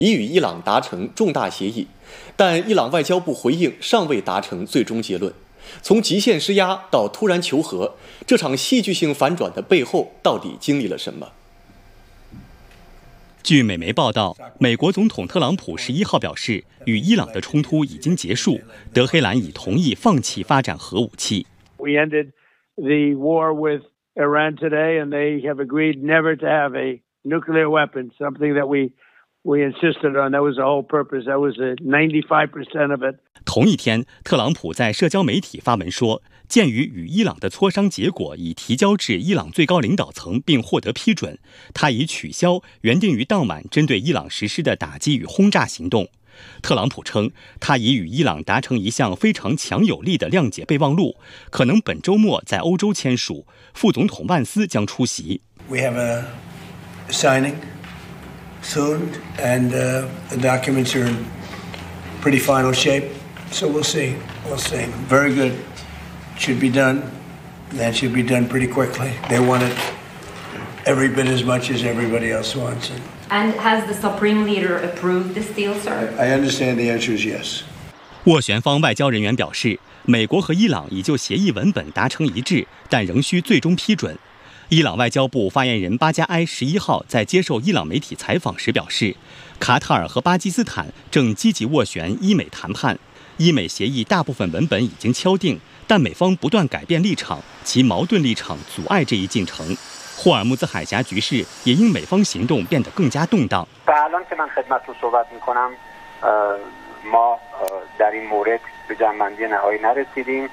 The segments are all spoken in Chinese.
已与伊朗达成重大协议，但伊朗外交部回应尚未达成最终结论。从极限施压到突然求和，这场戏剧性反转的背后到底经历了什么？ 据美媒报道，美国总统特朗普11号表示，与伊朗的冲突已经结束，德黑兰已同意放弃发展核武器。 We ended the war with Iran today, and they have agreed never to have a nuclear weapon, something that we insisted on. That was the whole purpose. That was 95% of it. 同一天，特朗普在社交媒体发文说，鉴于与伊朗的磋商结果已提交至伊朗最高领导层并获得批准，他已取消原定于当晚针对伊朗实施的打击与轰炸行动。特朗普称，他已与伊朗达成一项非常强有力的谅解备忘录，可能本周末在欧洲签署。副总统万斯将出席。 We have a signing soon, and the documents are in pretty final shape. So we'll see. We'll see. Very good. Should be done. That should be done pretty quickly. They want it every bit as much as everybody else wants it. And has the Supreme Leader approved this deal, sir? I understand the answer is yes. 斡旋方外交人员表示，美国和伊朗已就协议文本达成一致，但仍需最终批准。伊朗外交部发言人巴加埃11号在接受伊朗媒体采访时表示，卡塔尔和巴基斯坦正积极斡旋伊美谈判，伊美协议大部分文本已经敲定，但美方不断改变立场，其矛盾立场阻碍这一进程。霍尔木兹海峡局势也因美方行动变得更加动荡。 ما در این مورد به جنبندی نهایی نرسیدیم.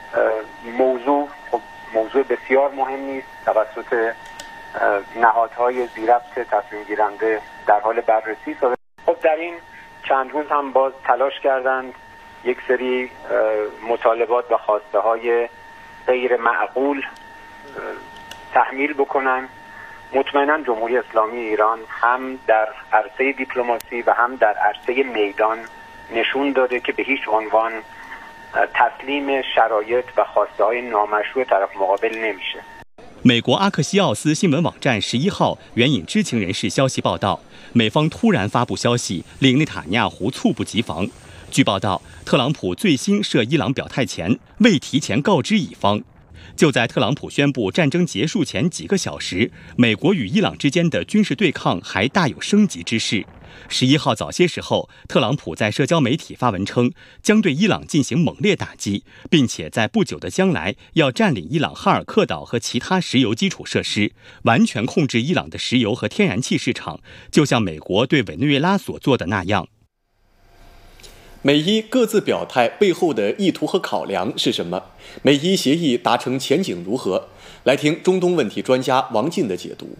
موضوع بسیار مهمی است. توسط نهادهای ذی‌ربط تصمیم گیرنده در حال بررسی است. خب در این چند روز هم باز تلاش کردند یک سری مطالبات و خواسته های غیر معقول تحمیل بکنن. مطمئنا جمهوری اسلامی ایران هم در عرصه دیپلماسی و هم در عرصه میدان نشون داده که به هیچ عنوان تسلیم شرایط و خواسته های نامشروع طرف مقابل نمیشه。 美国阿克西奥斯新闻网站11号援引知情人士消息报道，美方突然发布消息，令内塔尼亚胡猝不及防。据报道，特朗普最新涉伊朗表态前未提前告知乙方。就在特朗普宣布战争结束前几个小时，美国与伊朗之间的军事对抗还大有升级之势。11号早些时候，特朗普在社交媒体发文称，将对伊朗进行猛烈打击，并且在不久的将来要占领伊朗哈尔克岛和其他石油基础设施，完全控制伊朗的石油和天然气市场，就像美国对委内瑞拉所做的那样。 美伊各自表态背后的意图和考量是什么？美伊协议达成前景如何？来听中东问题专家王进的解读。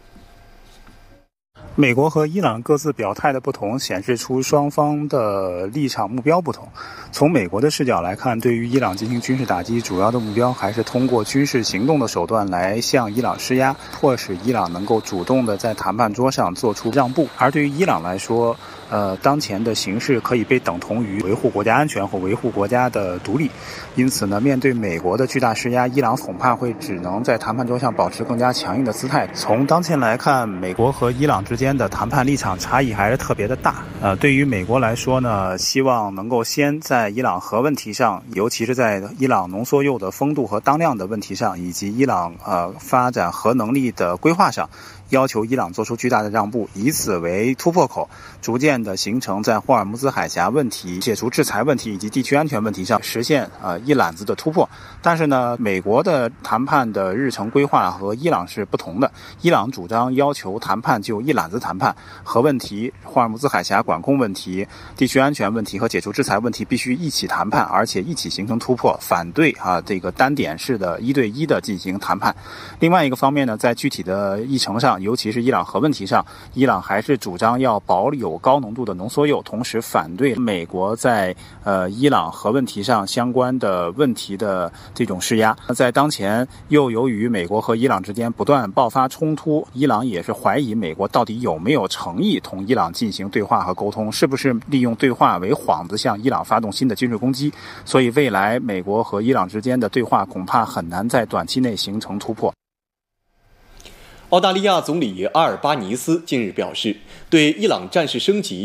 美国和伊朗各自表态的不同，显示出双方的立场目标不同。从美国的视角来看，对于伊朗进行军事打击，主要的目标还是通过军事行动的手段来向伊朗施压，迫使伊朗能够主动的在谈判桌上做出让步。而对于伊朗来说，当前的形势可以被等同于维护国家安全或维护国家的独立。因此呢，面对美国的巨大施压，伊朗恐怕会只能在谈判桌上保持更加强硬的姿态。从当前来看，美国和伊朗之间的谈判立场差异还是特别的大。对于美国来说呢，希望能够先在伊朗核问题上，尤其是在伊朗浓缩铀的丰度和当量的问题上，以及伊朗发展核能力的规划上，要求伊朗做出巨大的让步，以此为突破口，逐渐的形成在霍尔木兹海峡问题、解除制裁问题以及地区安全问题上实现一揽子的突破。但是呢，美国的谈判的日程规划和伊朗是不同的。伊朗主张要求谈判就一揽子谈判，核问题、霍尔木兹海峡管控问题、地区安全问题和解除制裁问题必须一起谈判，而且一起形成突破，反对这个单点式的1对1的进行谈判。另外一个方面呢，在具体的议程上，尤其是伊朗核问题上，伊朗还是主张要保有高浓度的浓缩铀，同时反对美国在伊朗核问题上相关的问题的这种施压。在当前又由于美国和伊朗之间不断爆发冲突，伊朗也是怀疑美国到底有没有诚意同伊朗进行对话和沟通，是不是利用对话为幌子向伊朗发动新的军事攻击。所以未来美国和伊朗之间的对话恐怕很难在短期内形成突破。 澳大利亚总理阿尔巴尼斯近日表示，对伊朗战事升级